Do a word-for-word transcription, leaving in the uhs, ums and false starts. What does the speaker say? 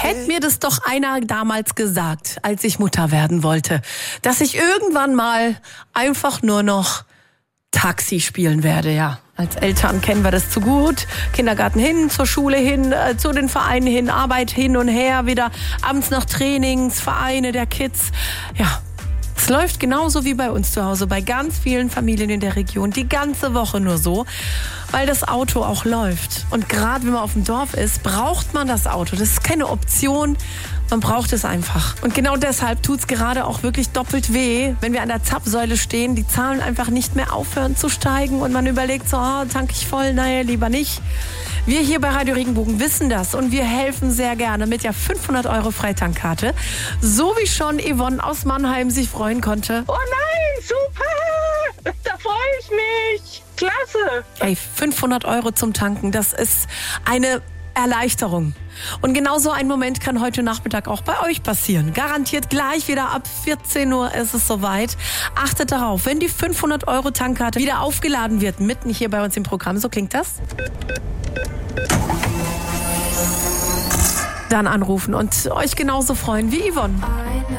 Hätte mir das doch einer damals gesagt, als ich Mutter werden wollte, dass ich irgendwann mal einfach nur noch Taxi spielen werde, ja. Als Eltern kennen wir das zu gut. Kindergarten hin, zur Schule hin, äh, zu den Vereinen hin, Arbeit hin und her, wieder abends noch Trainings, Vereine der Kids. Ja, es läuft genauso wie bei uns zu Hause, bei ganz vielen Familien in der Region, die ganze Woche nur so, weil das Auto auch läuft. Und gerade wenn man auf dem Dorf ist, braucht man das Auto. Das ist keine Option. Man braucht es einfach. Und genau deshalb tut es gerade auch wirklich doppelt weh, wenn wir an der Zapfsäule stehen, die Zahlen einfach nicht mehr aufhören zu steigen und man überlegt so, oh, tank ich voll, naja, lieber nicht. Wir hier bei Radio Regenbogen wissen das und wir helfen sehr gerne mit der fünfhundert Euro Freitankkarte. So wie schon Yvonne aus Mannheim sich freuen konnte. Oh nein, super! Da freue ich mich! Klasse! Hey, fünfhundert Euro zum Tanken, das ist eine Erleichterung. Und genau so ein Moment kann heute Nachmittag auch bei euch passieren. Garantiert gleich wieder ab vierzehn Uhr ist es soweit. Achtet darauf, wenn die fünfhundert Euro Tankkarte wieder aufgeladen wird, mitten hier bei uns im Programm, so klingt das. Dann anrufen und euch genauso freuen wie Yvonne.